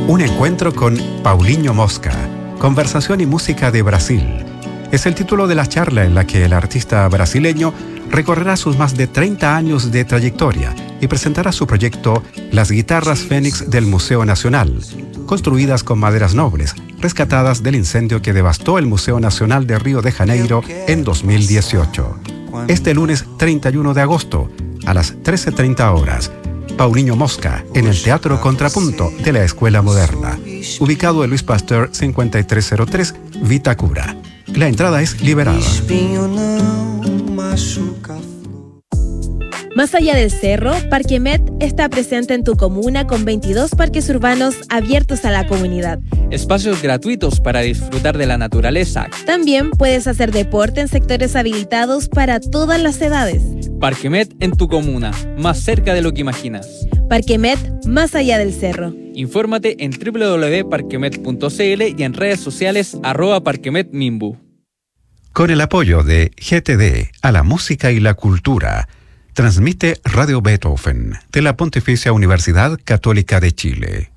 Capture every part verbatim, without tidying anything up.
Un encuentro con Paulinho Mosca, conversación y música de Brasil. Es el título de la charla en la que el artista brasileño recorrerá sus más de treinta años de trayectoria y presentará su proyecto Las Guitarras Fénix del Museo Nacional, construidas con maderas nobles, rescatadas del incendio que devastó el Museo Nacional de Río de Janeiro en dos mil dieciocho. Este lunes treinta y uno de agosto, a las trece treinta horas, Paulinho Mosca en el Teatro Contrapunto de la Escuela Moderna, ubicado en Luis Pasteur cincuenta y tres cero tres, Vitacura. La entrada es liberada. Más allá del cerro, Parquemet está presente en tu comuna con veintidós parques urbanos abiertos a la comunidad. Espacios gratuitos para disfrutar de la naturaleza. También puedes hacer deporte en sectores habilitados para todas las edades. Parquemet en tu comuna, más cerca de lo que imaginas. Parquemet, más allá del cerro. Infórmate en doble u doble u doble u punto parquemet punto c l y en redes sociales arroba parquemetmimbu. Con el apoyo de G T D a la música y la cultura, transmite Radio Beethoven de la Pontificia Universidad Católica de Chile.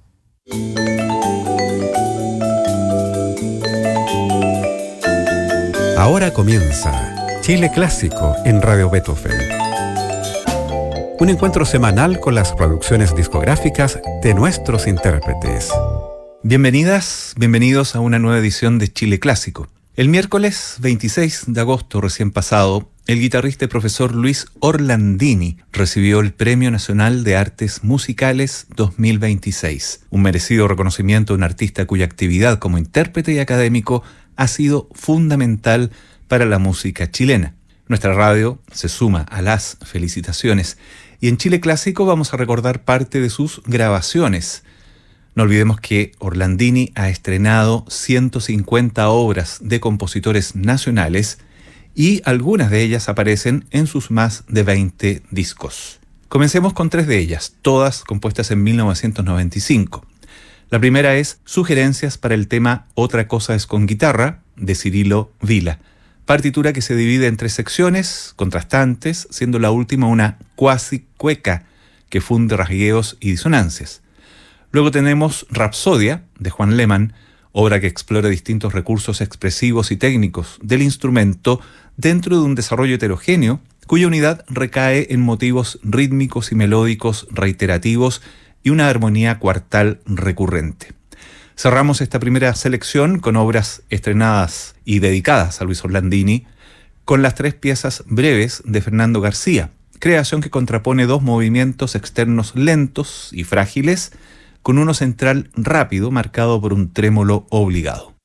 Ahora comienza Chile Clásico en Radio Beethoven. Un encuentro semanal con las producciones discográficas de nuestros intérpretes. Bienvenidas, bienvenidos a una nueva edición de Chile Clásico. El miércoles veintiséis de agosto recién pasado, el guitarrista y profesor Luis Orlandini recibió el Premio Nacional de Artes Musicales dos mil veintiséis, un merecido reconocimiento de un artista cuya actividad como intérprete y académico ha sido fundamental para la música chilena. Nuestra radio se suma a las felicitaciones y en Chile Clásico vamos a recordar parte de sus grabaciones. No olvidemos que Orlandini ha estrenado ciento cincuenta obras de compositores nacionales y algunas de ellas aparecen en sus más de veinte discos. Comencemos con tres de ellas, todas compuestas en mil novecientos noventa y cinco. La primera es Sugerencias para el tema Otra cosa es con guitarra, de Cirilo Vila. Partitura que se divide en tres secciones contrastantes, siendo la última una cuasi cueca que funde rasgueos y disonancias. Luego tenemos Rapsodia, de Juan Lehmann, obra que explora distintos recursos expresivos y técnicos del instrumento dentro de un desarrollo heterogéneo, cuya unidad recae en motivos rítmicos y melódicos reiterativos y una armonía cuartal recurrente. Cerramos esta primera selección con obras estrenadas y dedicadas a Luis Orlandini, con las tres piezas breves de Fernando García, creación que contrapone dos movimientos externos lentos y frágiles, con uno central rápido marcado por un trémolo obligado.